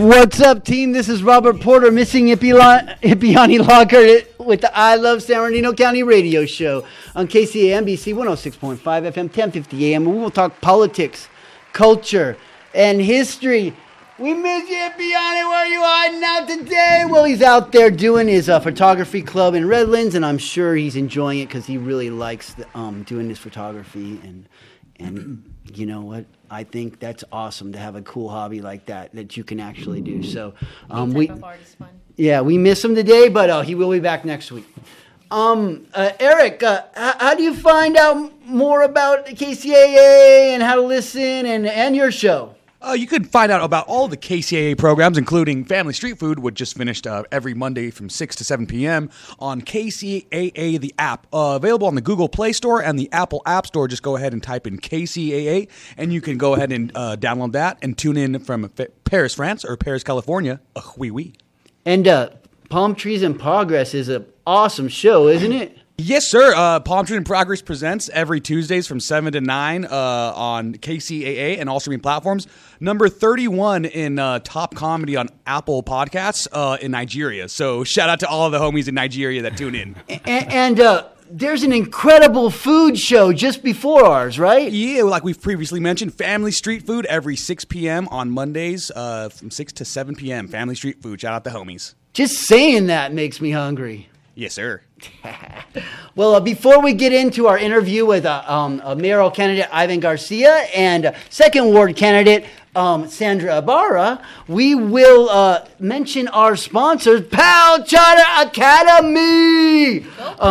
What's up, team? This is Robert Porter, missing Ipiani Lockhart with the I Love San Bernardino County radio show on KCAMBC 106.5 FM, 1050 AM. We will talk politics, culture, and history. We miss you, Ipiani. Where are you hiding out today? Well, he's out there doing his photography club in Redlands, and I'm sure he's enjoying it because he really likes doing his photography. And you know what? I think that's awesome to have a cool hobby like that you can actually do. So we miss him today, but he will be back next week. Eric, how do you find out more about KCAA and how to listen and your show? You can find out about all the KCAA programs, including Family Street Food, which just finished every Monday from 6 to 7 p.m. on KCAA, the app. Available on the Google Play Store and the Apple App Store. Just go ahead and type in KCAA, and you can go ahead and download that and tune in from Paris, France, or Paris, California. Oui, oui. And Palm Trees in Progress is an awesome show, isn't it? Yes, sir. Palm Trees in Progress presents every Tuesdays from 7 to 9 on KCAA and all streaming platforms. Number 31 in top comedy on Apple Podcasts in Nigeria. So shout out to all of the homies in Nigeria that tune in. And there's an incredible food show just before ours, right? Yeah, like we've previously mentioned, Family Street Food every 6 p.m. on Mondays from 6 to 7 p.m. Family Street Food. Shout out the homies. Just saying that makes me hungry. Yes, sir. Well, before we get into our interview with mayoral candidate Ivan Garcia and second ward candidate Sandra Ibarra, we will mention our sponsors, PAL Charter Academy.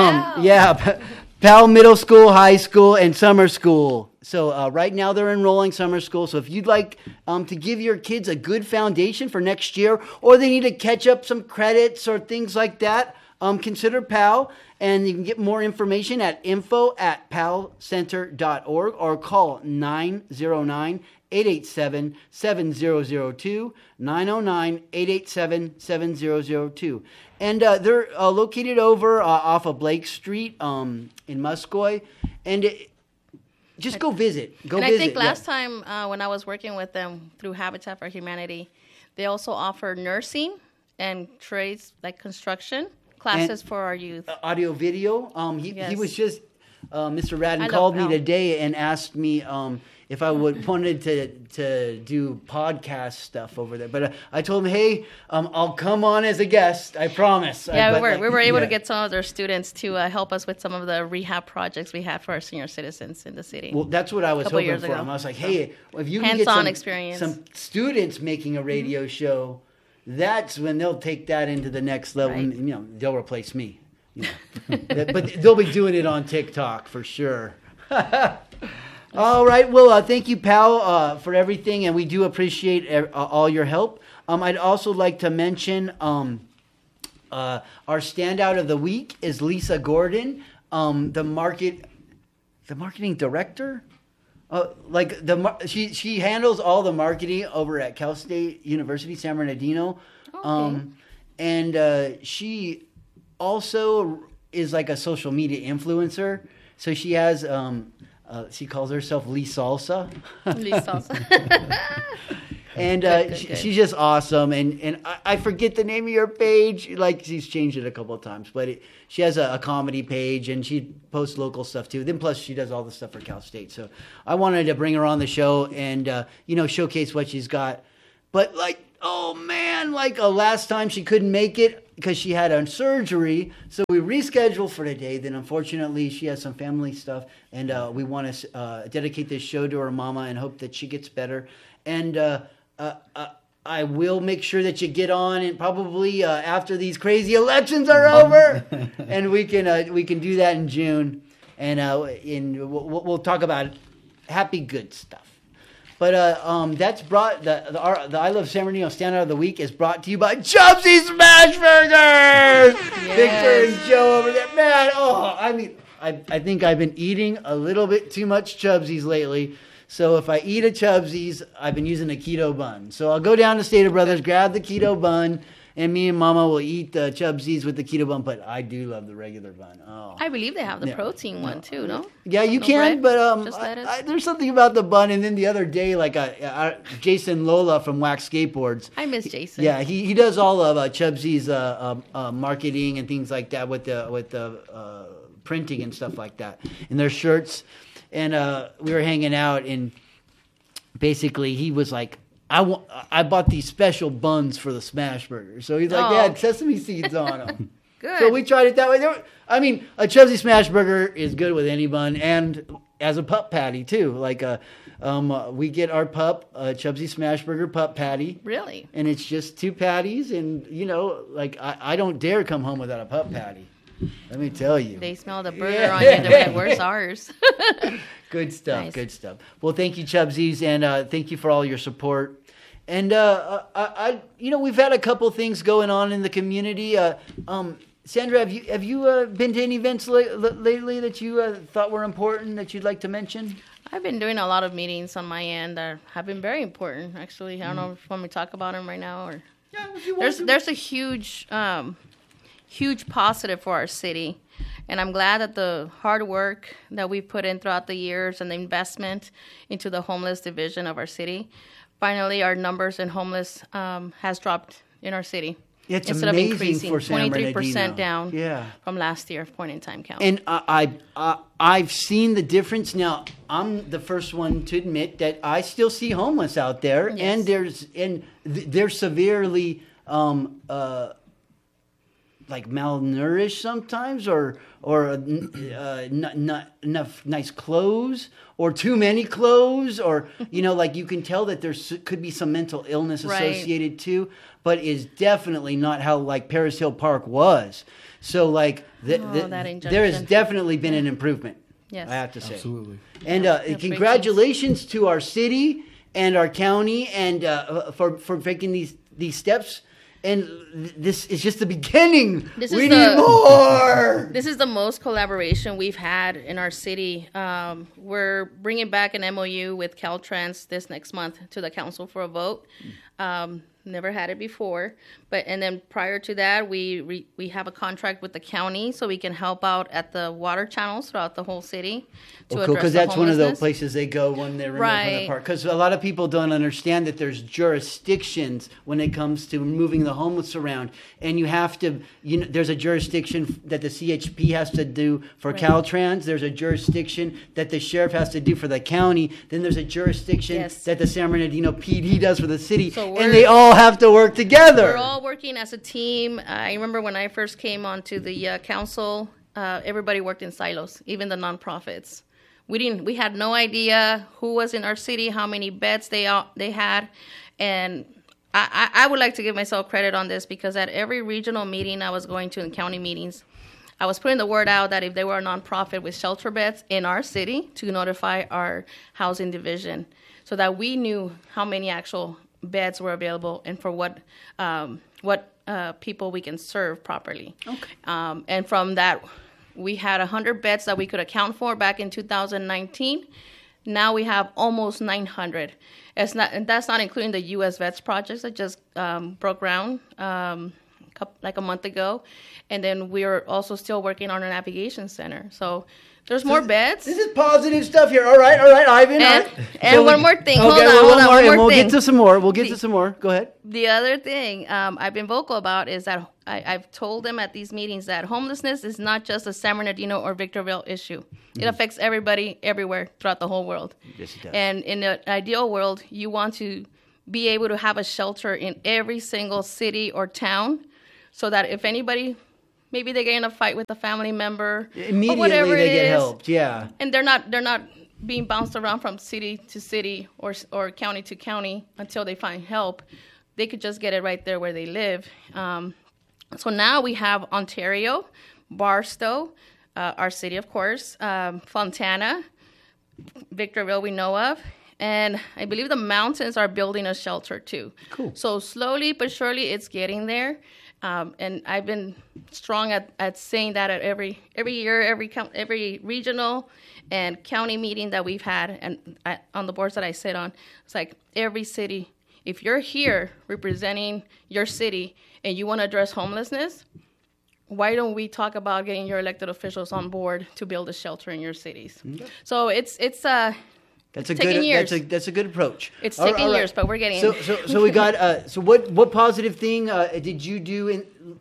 PAL Middle School, High School, and Summer School. So right now they're enrolling summer school. So if you'd like to give your kids a good foundation for next year, or they need to catch up some credits or things like that, consider PAL, and you can get more information at info@palcenter.org or call 909-887-7002, 909-887-7002. And they're located over off of Blake Street in Muscoy. And just go visit. I think last time when I was working with them through Habitat for Humanity, they also offer nursing and trades like construction classes for our youth. Audio, video. He was just, Mr. Radden called me today and asked me if I wanted to do podcast stuff over there. But I told him, hey, I'll come on as a guest. I promise. Yeah, we were able to get some of their students to help us with some of the rehab projects we have for our senior citizens in the city. Well, that's what I was hoping for. I was like, hey, if you can get some students making a radio show, that's when they'll take that into the next level. Right. And, they'll replace me. But they'll be doing it on TikTok for sure. All right. Well, thank you, PAL, for everything, and we do appreciate all your help. I'd also like to mention our standout of the week is Lisa Gordon, the marketing director. She handles all the marketing over at Cal State University San Bernardino, and she also is like a social media influencer. So she has she calls herself Lee Salsa. Lee Salsa. And she's just awesome. And I forget the name of your page. Like, she's changed it a couple of times. But she has a comedy page, and she posts local stuff, too. Then, plus, she does all the stuff for Cal State. So I wanted to bring her on the show and, showcase what she's got. But, last time she couldn't make it because she had a surgery. So we rescheduled for today. Then, unfortunately, she has some family stuff. And we want to dedicate this show to her mama and hope that she gets better. And I will make sure that you get on, and probably after these crazy elections are over, and we can do that in June, and we'll talk about happy good stuff. But that's brought the I Love San Bernardino Standout of the Week is brought to you by Chubsy Smash Burgers. Yes. Victor and Joe over there, man. I think I've been eating a little bit too much Chubsies lately. So if I eat a Chubsies, I've been using a keto bun. So I'll go down to Stater Brothers, grab the keto bun, And me and Mama will eat the Chubsies with the keto bun, but I do love the regular bun. Oh. I believe they have the protein one too, no? Yeah, you No can, bread, but just lettuce? there's something about the bun. And then the other day, like Jason Lola from Wax Skateboards. I miss Jason. Yeah, he does all of Chubsy's marketing and things like that with the printing and stuff like that in their shirts. And we were hanging out, and basically he was like, I bought these special buns for the smash burger. So he's like, they had sesame seeds on them. Good. So we tried it that way. I mean, a Chubsy smash burger is good with any bun, and as a pup patty too. Like we get our pup Chubsy smash burger pup patty. Really? And it's just 2 patties, and like I don't dare come home without a pup patty. Let me tell you. They smell the burger on you. They're like, where's ours? Good stuff. Nice. Good stuff. Well, thank you, Chubsies, and thank you for all your support. And we've had a couple things going on in the community. Sandra, have you been to any events lately that you thought were important that you'd like to mention? I've been doing a lot of meetings on my end that have been very important. Actually, I don't know if you want me to talk about them right now or. Yeah, if you want to. There's a huge positive for our city. And I'm glad that the hard work that we put in throughout the years and the investment into the homeless division of our city, finally our numbers in homeless has dropped in our city. It's instead amazing of increasing, for San 23% Bernardino. down from last year point in time count. And I've seen the difference. Now, I'm the first one to admit that I still see homeless out there, Yes. and they're severely like malnourished sometimes, or not enough nice clothes, or too many clothes, or like you can tell that could be some mental illness associated too, but is definitely not how like Paris Hill Park was. So like there has definitely been an improvement. Yes. I have to say. Absolutely. And congratulations to our city and our county and for taking these steps. And this is just the beginning. We need more. This is the most collaboration we've had in our city. We're bringing back an MOU with Caltrans this next month to the council for a vote. Never had it before, and then prior to that, we have a contract with the county so we can help out at the water channels throughout the whole city to address because the that's one of the homelessness. places they go when they're in the park. Because a lot of people don't understand that there's jurisdictions when it comes to moving the homeless around, and you have to. There's a jurisdiction that the CHP has to do for Caltrans. There's a jurisdiction that the sheriff has to do for the county. Then there's a jurisdiction that the San Bernardino PD does for the city, and they all have to work together. We're all working as a team. I remember when I first came onto the council, everybody worked in silos, even the nonprofits. We had no idea who was in our city, how many beds they had, and I would like to give myself credit on this because at every regional meeting I was going to in county meetings, I was putting the word out that if they were a nonprofit with shelter beds in our city, to notify our housing division so that we knew how many actual beds were available and for what people we can serve properly. Okay. And from that, we had 100 beds that we could account for back in 2019. Now we have almost 900. And that's not including the U.S. Vets projects that just broke ground like a month ago. And then we are also still working on a navigation center. So there's more beds. This is positive stuff here. All right, Ivan. And one more thing. Okay, Hold on. One more we'll thing. get to some more. Go ahead. The other thing I've been vocal about is that I've told them at these meetings that homelessness is not just a San Bernardino or Victorville issue. It affects everybody, everywhere, throughout the whole world. Yes, it does. And in an ideal world, you want to be able to have a shelter in every single city or town so that if anybody... Maybe they get in a fight with a family member. Immediately or whatever they it get is, helped, yeah. And they're not being bounced around from city to city or county to county until they find help. They could just get it right there where they live. So now we have Ontario, Barstow, our city, of course, Fontana, Victorville we know of. And I believe the mountains are building a shelter too. Cool. So slowly but surely it's getting there. And I've been strong at saying that at every year, every regional and county meeting that we've had, and on the boards that I sit on, it's like every city if you're here representing your city and you want to address homelessness, why don't we talk about getting your elected officials on board to build a shelter in your cities? So it's That's a taking good. years. That's a good approach. It's taking years, but we're getting. So we got. So what positive thing did you do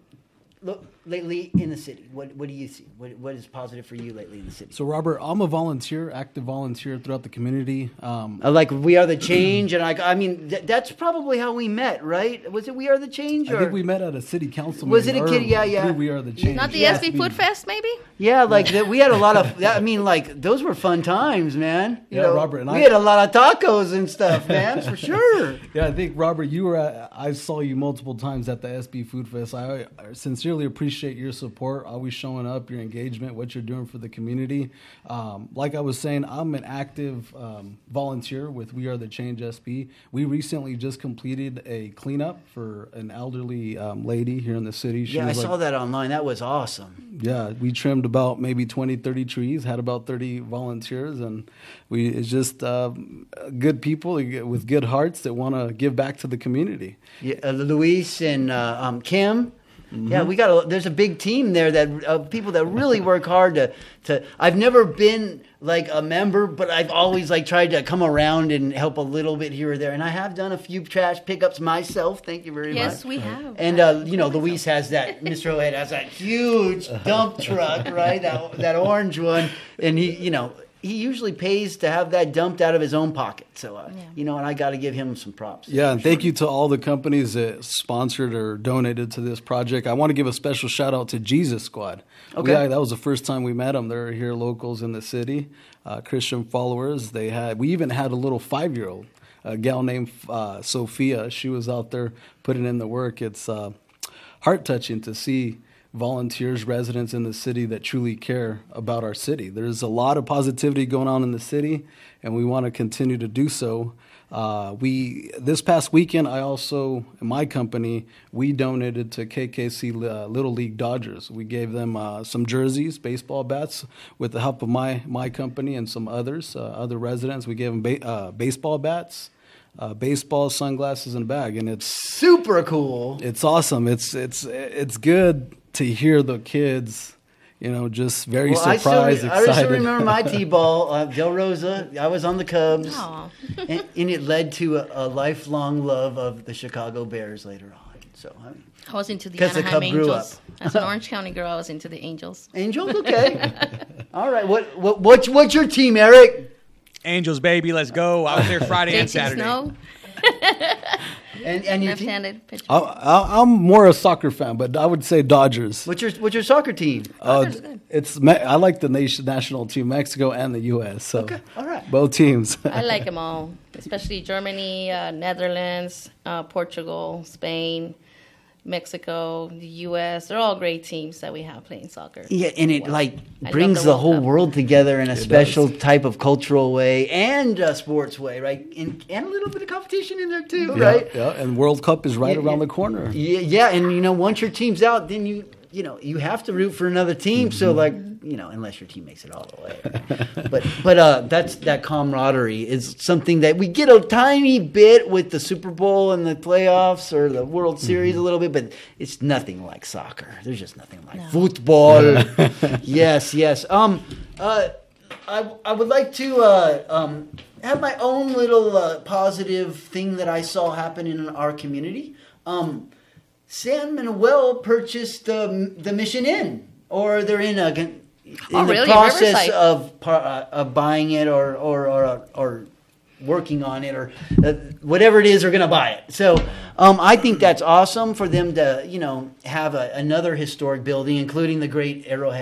lately in the city? What do you see? What is positive for you lately in the city? So, Robert, I'm a volunteer, active volunteer throughout the community. Like We Are the Change, and that's probably how we met, right? Was it We Are the Change? I think we met at a city council Was meeting. it a kid? Yeah. through We Are the Change. Not the Yeah. SB Food Fest, maybe? Yeah, we had a lot of. Those were fun times, man. You Yeah, know, Robert, and we I- had a lot of tacos and stuff, man, for sure. Yeah, I think, Robert, I saw you multiple times at the SB Food Fest. I sincerely appreciate your support, always showing up, your engagement, what you're doing for the community. Like I was saying, I'm an active volunteer with We Are the Change SB. We recently just completed a cleanup for an elderly lady here in the city. She Yeah, I was saw that online. That was awesome. Yeah, we trimmed about maybe 20, 30 trees, had about 30 volunteers, and it's just good people with good hearts that want to give back to the community. Yeah, Luis and Kim. Mm-hmm. Yeah, there's a big team there that people that really work hard to. I've never been like a member, but I've always tried to come around and help a little bit here or there, and I have done a few trash pickups myself. Thank you very much. Yes, we have. And Luis has that. Mr. O'Head has that huge dump truck, right? That orange one, and he usually pays to have that dumped out of his own pocket. So, and I got to give him some props. Yeah, and thank you to all the companies that sponsored or donated to this project. I want to give a special shout out to Jesus Squad. Okay. That was the first time we met them. They're here locals in the city, Christian followers. We even had a little 5-year-old, a gal named Sophia. She was out there putting in the work. It's heart-touching to see volunteers, residents in the city that truly care about our city. There's a lot of positivity going on in the city, and we want to continue to do so. This past weekend, I also, in my company, we donated to KKC Little League Dodgers. We gave them some jerseys, baseball bats, with the help of my company and some others, other residents. We gave them baseball bats, baseball, sunglasses, and a bag, and it's super cool. It's awesome. It's good to hear the kids, just very surprised, excited. I still remember my T-ball, Del Rosa. I was on the Cubs, and it led to a lifelong love of the Chicago Bears later on. So I was into the 'cause the Anaheim Cub grew Angels. up. As an Orange County girl, I was into the Angels. Angels, okay. All right. What's your team, Eric? Angels, baby, let's go. I was there Friday and JT Saturday. Snow, And your team? left-handed pitcher. I'm more a soccer fan, but I would say Dodgers. What's your soccer team? Dodgers, good. I like the national team, Mexico and the U.S. So Okay, all right. both teams. I like them all, especially Germany, Netherlands, Portugal, Spain, Mexico, the U.S. They're all great teams that we have playing soccer. Yeah, and it I brings love the World whole Cup. world together in a special type of cultural way and a sports way, right? And a little bit of competition in there too, right? Yeah, and World Cup is right Yeah, around yeah. the corner. Yeah, and once your team's out, then you have to root for another team. So unless your team makes it all the way. But that camaraderie is something that we get a tiny bit with the Super Bowl and the playoffs or the World Series a little bit, but it's nothing like soccer. There's just nothing like football. Yes. I would like to have my own little positive thing that I saw happen in our community. San Manuel purchased the Mission Inn, or they're in the really? process Riverside? of buying it or working on it or whatever it is, they're going to buy it. So I think that's awesome for them to have another historic building, including the great Arrowhead